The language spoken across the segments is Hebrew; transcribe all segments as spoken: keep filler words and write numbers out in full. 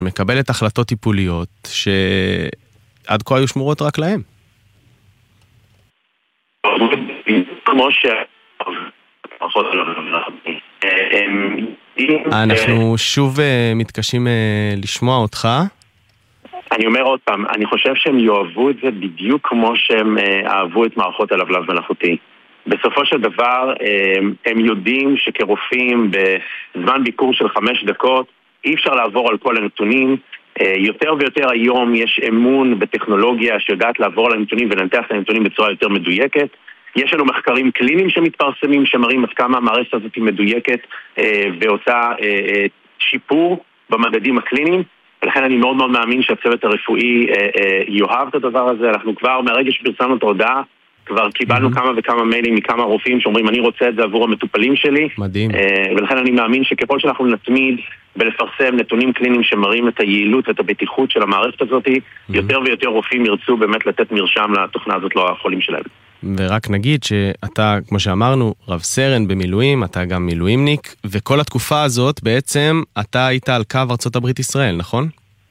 מקבלת החלטות טיפוליות שעד כה היו שמורות רק להם. כמו ש... אנחנו שוב מתקשים לשמוע אותך. אני אומר עוד פעם, אני חושב שהם יאהבו את זה בדיוק כמו שהם אהבו את מערכות הלבלב מלאכותי. בסופו של דבר הם יודעים שכרופאים בזמן ביקור של חמש דקות אי אפשר לעבור על כל הנתונים. יותר ויותר היום יש אמון בטכנולוגיה שיודעת לעבור על הנתונים ולנתח את הנתונים בצורה יותר מדויקת. יש לנו מחקרים קליניים שמתפרסמים שמראים עד כמה המערכת הזאת היא מדויקת ועושה שיפור במדדים הקליניים, ולכן אני מאוד מאוד מאמין שהצוות הרפואי יאהב את הדבר הזה. אנחנו כבר מהרגע שפרסמנו את ההודעה כבר קיבלנו mm-hmm. כמה וכמה מיילים מכמה רופאים שאומרים אני רוצה את זה עבור המטופלים שלי. מדהים. ולכן אני מאמין שככל שאנחנו נתמיד ולפרסם נתונים קליניים שמראים את היעילות ואת הבטיחות של המערכת הזאת, mm-hmm. יותר ויותר רופאים ירצו באמת לתת מרשם לתוכנה הזאת לא החולים שלהם. ורק נגיד שאתה, כמו שאמרנו, רב סרן במילואים, אתה גם מילואימניק, וכל התקופה הזאת בעצם אתה היית על קו ארצות הברית ישראל, נכון?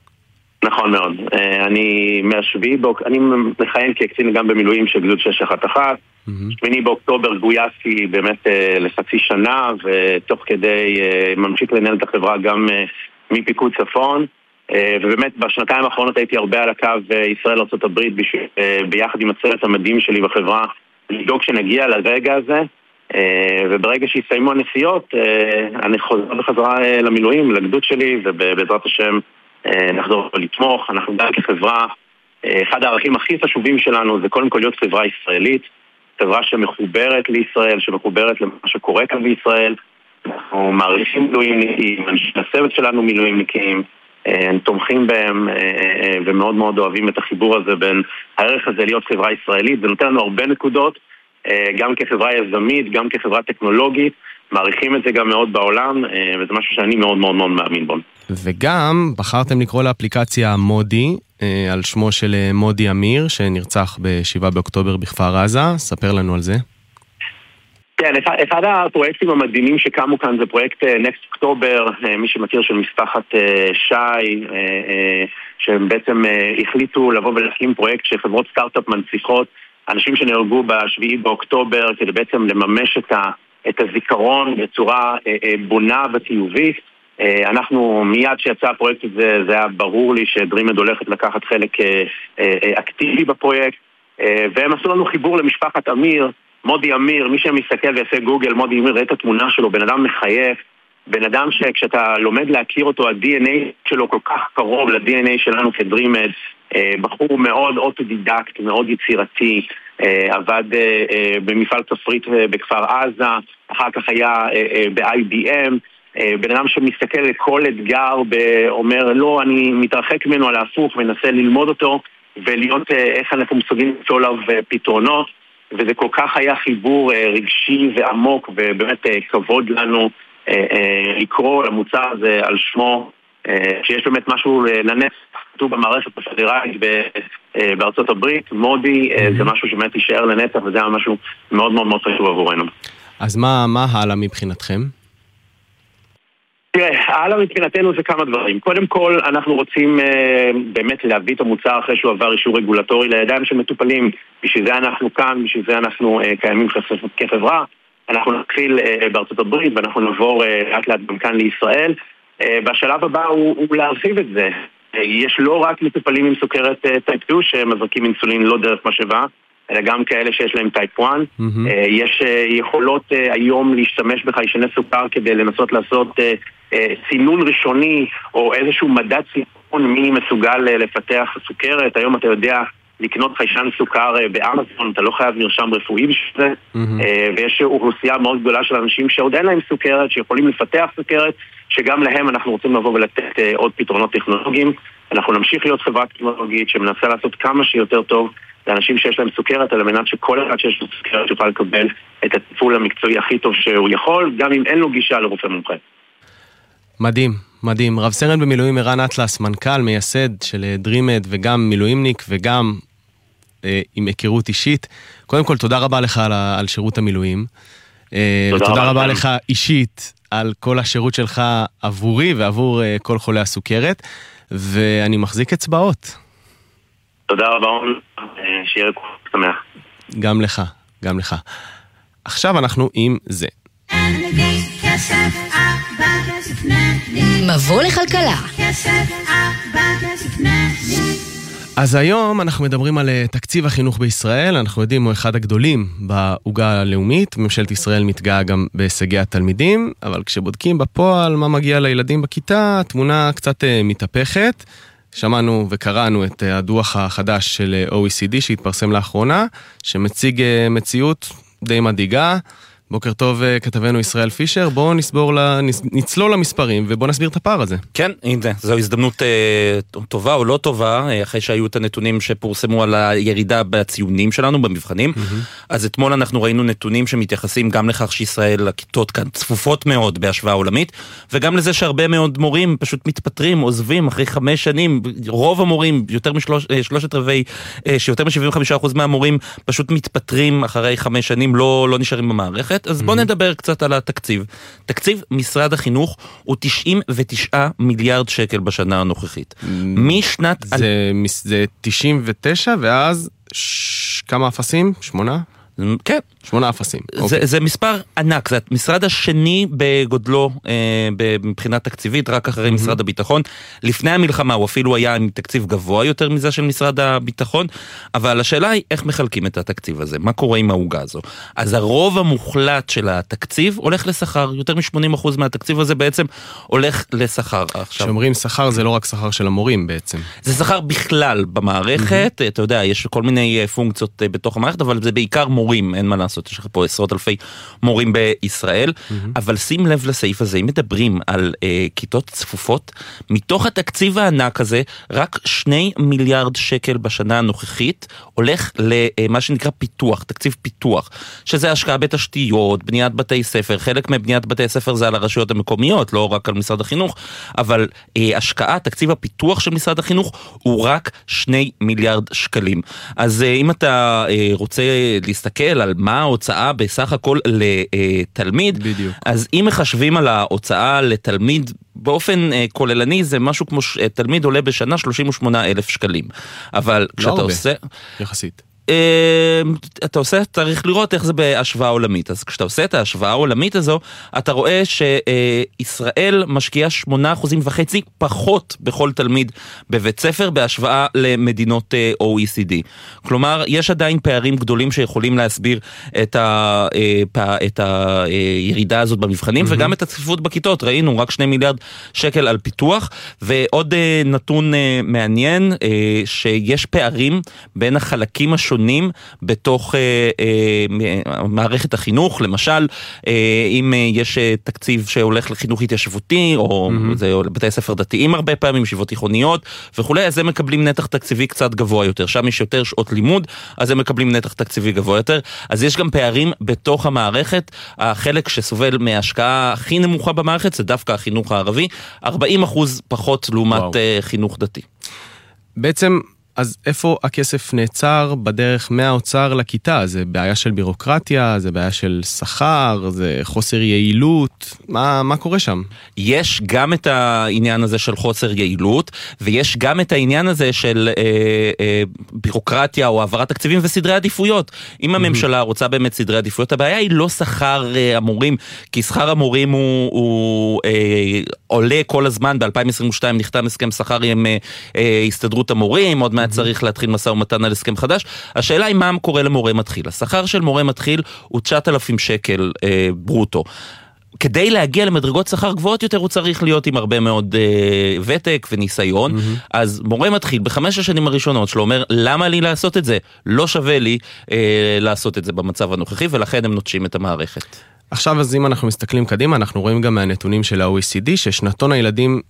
נכון מאוד. אני מהשביעי באוקטובר, אני מכהן כקצין גם במילואים של גדוד שש אחת אחת. שמיני באוקטובר גויסתי באמת לחצי שנה, ותוך כדי ממשיך לנהל את החברה גם מפיקוד צפון. ובאמת בשנתיים האחרונות הייתי הרבה על הקו ישראל ארצות הברית ביחד עם הצוות המדהים שלי בחברה, לדאוג שנגיע לרגע הזה. וברגע שיסיימו הנסיעות אני חוזר בחזרה למילואים, לגדוד שלי, ובעזרת השם נחזור לתמוך. אנחנו גם כחברה, אחד הערכים הכי חשובים שלנו זה קודם כל להיות חברה ישראלית, חברה שמחוברת לישראל, שמחוברת למה שקורה כאן בישראל. אנחנו מעריכים מילואימניקים, אנשי הצוות שלנו מילואימניקים, תומכים בהם ומאוד מאוד אוהבים את החיבור הזה בין הערך הזה להיות חברה ישראלית. זה נותן לנו הרבה נקודות, גם כחברה יזמית, גם כחברה טכנולוגית, מעריכים את זה גם מאוד בעולם, וזה משהו שאני מאוד מאוד מאוד מאמין בו. וגם בחרתם לקרוא לאפליקציה מודי, על שמו של מודי אמיר, שנרצח ב-שבעה באוקטובר בכפר עזה. ספר לנו על זה. כן, אחד הפרויקטים המדהימים שקמו כאן זה פרויקט Next October, מי שמכיר של משפחת שי, שהם בעצם החליטו לבוא ולהקים פרויקט שחברות סטארט-אפ מנציחות אנשים שנהרגו בשביעי באוקטובר כדי בעצם לממש את ה... את הזיכרון בצורה בונה וחיובית. אנחנו מיד שיצא הפרויקט הזה, זה היה ברור לי שדרימד הולכת לקחת חלק אקטיבי בפרויקט, והם עשו לנו חיבור למשפחת אמיר, מודי אמיר. מי שמסתכל ויעשה גוגל, מודי אמיר, ראה את התמונה שלו, בן אדם מחייך, בן אדם שכשאתה לומד להכיר אותו, ה-די אן איי שלו כל כך קרוב ל-די אן איי שלנו כדרימד, בחור מאוד אוטודידקט, מאוד יצירתי, עבד במפעל תפריט בכפר עזה, אחר כך היה ב-איי בי אם, בן אדם שמסתכל לכל אתגר ואומר לא, אני מתרחק ממנו על ההפוך ומנסה ללמוד אותו ולהיות איך אנחנו מסוגלים למצוא עליו פתרונות, וזה כל כך היה חיבור רגשי ועמוק, ובאמת כבוד לנו לקרוא למוצר הזה על שמו, שיש באמת משהו לנצח כתוב במערכת הפדרלית בארצות הברית. מודי זה משהו שבאמת יישאר לנצח, וזה היה משהו מאוד מאוד מאוד חשוב עבורנו. אז מה, מה הלאה מבחינתכם? תראה, הלאה מבחינתנו זה כמה דברים. קודם כל, אנחנו רוצים באמת להביא את המוצר אחרי שהוא עבר אישור רגולטורי לידיים של מטופלים. בשביל זה אנחנו כאן, בשביל זה אנחנו קיימים כחברה. אנחנו נתחיל בארצות הברית ואנחנו נעבור רק לאט גם כאן לישראל. בשלב הבא הוא, הוא להרחיב את זה. יש לא רק מטופלים עם סוכרת טייפ שתיים שמזרקים אינסולין לא דרך משאבה, אלא גם כאלה שיש להם טייפ אחת. Mm-hmm. יש יכולות היום להשתמש בחיישני סוכר כדי לנסות לעשות סינון ראשוני או איזשהו מדד סיכון מי מסוגל לפתח סוכרת. היום אתה יודע לקנות חיישן סוכר באמזון, אתה לא חייב מרשם רפואי בשביל זה, mm-hmm. ויש אוכלוסייה מאוד גדולה של אנשים שעוד אין להם סוכרת, שיכולים לפתח סוכרת, שגם להם אנחנו רוצים לבוא ולתת עוד פתרונות טכנולוגיים. אנחנו נמשיך להיות חברה טכנולוגית שמנסה לעשות כמה שיותר טוב לאנשים שיש להם סוכרת, על מנת שכל אחד שיש לו סוכרת יוכל לקבל את הטיפול המקצועי הכי טוב שהוא יכול, גם אם אין לו גישה לרופא מומחה. מדהים, מדהים. רב סרן במילואים ערן אטלס, מנכ"ל, מייסד של דרימד, וגם מילואימניק וגם אה, עם היכרות אישית. קודם כל, תודה רבה לך על, על שירות המילואים. אה, תודה, תודה רבה, רבה לך אישית על כל השירות שלך עבורי ועבור אה, כל חולי הסוכרת. ואני מחזיק אצבעות. תודה רבה, שיהיה שמח. גם לך, גם לך. עכשיו אנחנו עם זה. מבוא לכלכלה. אז היום אנחנו מדברים על תקציב החינוך בישראל, אנחנו יודעים הוא אחד הגדולים בעוגה הלאומית, ממשלת ישראל מתגאה גם בהישגי התלמידים, אבל כשבודקים בפועל מה מגיע לילדים בכיתה, התמונה קצת מתהפכת. שמענו וקראנו את הדוח החדש של או אי סי די שהתפרסם לאחרונה, שמציג מציאות די מדאיגה. בוקר טוב, כתבנו ישראל פישר, בואו נסבור, נצלול למספרים ובואו נסביר את הפער הזה. כן, הנה, זו הזדמנות אה, טובה או לא טובה, אחרי שהיו את הנתונים שפורסמו על הירידה בציונים שלנו, במבחנים. Mm-hmm. אז אתמול אנחנו ראינו נתונים שמתייחסים גם לכך שישראל, הכיתות כאן צפופות מאוד בהשוואה עולמית, וגם לזה שהרבה מאוד מורים פשוט מתפטרים, עוזבים אחרי חמש שנים, רוב המורים, יותר משלושת רבעי, שיותר מ-שבעים וחמישה אחוז מהמורים פשוט מתפטרים אחרי חמש שנים, לא, לא נשארים במערכת. אז בואו נדבר קצת על התקציב. תקציב משרד החינוך הוא תשעים ותשעה מיליארד שקל בשנה הנוכחית. משנת... זה תשעים ותשע ואז כמה אפסים? שמונה? כן. שמונה אפסים. זה, זה מספר ענק, זה המשרד השני בגודלו אה, מבחינה תקציבית, רק אחרי mm-hmm. משרד הביטחון. לפני המלחמה הוא אפילו היה עם תקציב גבוה יותר מזה של משרד הביטחון, אבל השאלה היא איך מחלקים את התקציב הזה, מה קורה עם ההוגה הזו. אז הרוב המוחלט של התקציב הולך לשכר, יותר מ-שמונים אחוז מהתקציב הזה בעצם הולך לשכר. כשאומרים שכר זה לא רק שכר של המורים בעצם. זה שכר בכלל במערכת, mm-hmm. אתה יודע, יש כל מיני פונקציות בתוך המערכת, אבל זה בעיקר מורים, אין מה לעשות. יש לך פה עשרות אלפי מורים בישראל, mm-hmm. אבל שים לב לסעיף הזה, אם מדברים על אה, כיתות צפופות, מתוך התקציב הענק הזה, רק שני מיליארד שקל בשנה הנוכחית, הולך למה שנקרא פיתוח, תקציב פיתוח, שזה השקעה בתשתיות, בניית בתי ספר, חלק מבניית בתי ספר זה על הרשויות המקומיות, לא רק על משרד החינוך, אבל אה, השקעה, תקציב הפיתוח של משרד החינוך, הוא רק שני מיליארד שקלים. אז אה, אם אתה אה, רוצה להסתכל על מה ההוצאה בסך הכל לתלמיד, בדיוק. אז אם מחשבים על ההוצאה לתלמיד באופן אה, כוללני, זה משהו כמו ש... תלמיד עולה בשנה שלושים ושמונה אלף שקלים. אבל לא כשאתה הרבה. עושה... יחסית. אתה עושה, צריך לראות איך זה בהשוואה עולמית. אז כשאתה עושה את ההשוואה העולמית הזו, אתה רואה שישראל משקיעה שמונה אחוזים וחצי פחות בכל תלמיד בבית ספר בהשוואה למדינות או אי סי די. כלומר, יש עדיין פערים גדולים שיכולים להסביר את, ה, את הירידה הזאת במבחנים, mm-hmm. וגם את הצפיפות בכיתות. ראינו רק שני מיליארד שקל על פיתוח, ועוד נתון מעניין, שיש פערים בין החלקים השונים בתוך אה, אה, מערכת החינוך, למשל, אה, אם אה, יש אה, תקציב שהולך לחינוך התיישבותי, או mm-hmm. זה, או לבתי ספר דתיים הרבה פעמים, ישיבות תיכוניות וכולי, אז הם מקבלים נתח תקציבי קצת גבוה יותר. שם יש יותר שעות לימוד, אז הם מקבלים נתח תקציבי גבוה יותר. אז יש גם פערים בתוך המערכת. החלק שסובל מההשקעה הכי נמוכה במערכת, זה דווקא החינוך הערבי, ארבעים אחוז פחות לעומת אה, חינוך דתי. בעצם אז איפה הכסף נעצר בדרך מהאוצר לכיתה? זה בעיה של בירוקרטיה, זה בעיה של שכר, זה חוסר יעילות, מה, מה קורה שם? יש גם את העניין הזה של חוסר יעילות, ויש גם את העניין הזה של אה, אה, בירוקרטיה או העברת תקציבים וסדרי עדיפויות. אם הממשלה רוצה באמת סדרי עדיפויות, הבעיה היא לא שכר אה, המורים, כי שכר המורים הוא, הוא אה, עולה כל הזמן. ב-אלפיים עשרים ושתיים נחתם הסכם שכר עם אה, אה, הסתדרות המורים, עוד מעט צריך להתחיל מסע ומתן על הסכם חדש. השאלה היא מה קורה למורה מתחיל. השכר של מורה מתחיל הוא תשעת אלפים שקל אה, ברוטו. כדי להגיע למדרגות שכר גבוהות יותר, הוא צריך להיות עם הרבה מאוד אה, ותק וניסיון. Mm-hmm. אז מורה מתחיל בחמש השנים הראשונות שלו אומר, למה לי לעשות את זה? לא שווה לי אה, לעשות את זה במצב הנוכחי, ולכן הם נוטשים את המערכת. עכשיו, אז אם אנחנו מסתכלים קדימה, אנחנו רואים גם מהנתונים של ה-או אי סי די, ששנתון הילדים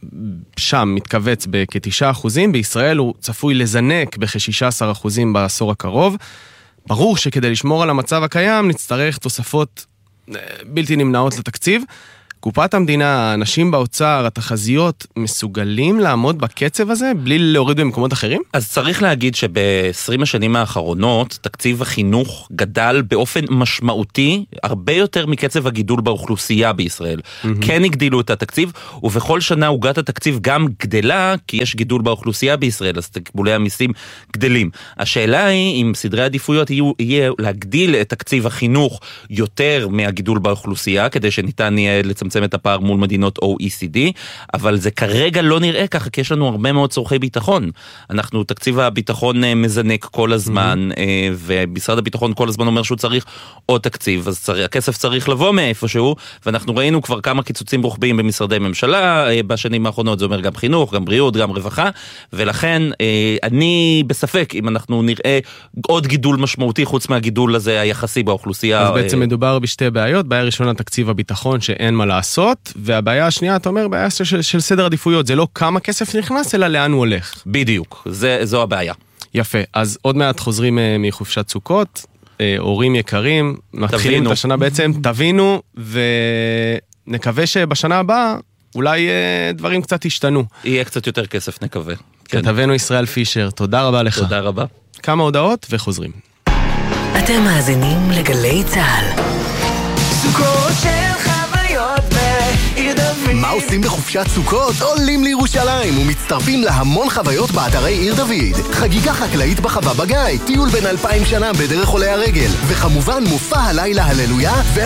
שם מתכווץ בכ-תשעה אחוזים, בישראל הוא צפוי לזנק בכ-שישה עשר אחוזים בעשור הקרוב. ברור שכדי לשמור על המצב הקיים, נצטרך תוספות בלתי נמנעות לתקציב. קופת המדינה, האנשים באוצר, התחזיות, מסוגלים לעמוד בקצב הזה בלי להוריד במקומות אחרים? אז צריך להגיד שב-עשרים השנים האחרונות, תקציב החינוך גדל באופן משמעותי, הרבה יותר מקצב הגידול באוכלוסייה בישראל. Mm-hmm. כן הגדילו את התקציב, ובכל שנה הוגת התקציב גם גדלה, כי יש גידול באוכלוסייה בישראל, אז תקבולי המיסים גדלים. השאלה היא, אם סדרי עדיפויות יהיו, יהיה להגדיל את תקציב החינוך יותר מהגידול באוכלוסייה, כדי שניתן יהיה לצמצם את הפער מול מדינות או אי סי די, אבל זה כרגע לא נראה ככה, כי יש לנו הרבה מאוד צורכי ביטחון. אנחנו, תקציב הביטחון מזנק כל הזמן, mm-hmm. ומשרד הביטחון כל הזמן אומר שהוא צריך עוד תקציב, אז צריך, הכסף צריך לבוא מאיפשהו, ואנחנו ראינו כבר כמה קיצוצים רוחביים במשרדי ממשלה, בשנים האחרונות זה אומר גם חינוך, גם בריאות, גם רווחה, ולכן אני בספק אם אנחנו נראה עוד גידול משמעותי חוץ מהגידול הזה היחסי באוכלוסייה. אז בעצם מדובר בשתי בעיות, בעיה ראשונה תקציב הביטחון שאין מה לעשות, והבעיה השנייה, אתה אומר, בעיה של, של סדר עדיפויות, זה לא כמה כסף נכנס, אלא לאן הוא הולך. בדיוק, זה, זו הבעיה. יפה, אז עוד מעט חוזרים מחופשת סוכות, הורים יקרים, מתחילים את השנה בעצם, תבינו, ונקווה שבשנה הבאה, אולי דברים קצת ישתנו. יהיה קצת יותר כסף, נקווה. כתבנו ישראל פישר, תודה רבה לך. תודה רבה. כמה הודעות וחוזרים. אתם מאזינים לגלי צהל. סוכות של חוויות בעיר דוד. מה עושים בחופשת סוכות? עולים לירושלים ומצטרפים להמון חוויות באתרי עיר דוד. חגיגה חקלאית בחווה בגיא, טיול בין אלפיים שנה בדרך עולי הרגל, וכמובן מופע הלילה הללויה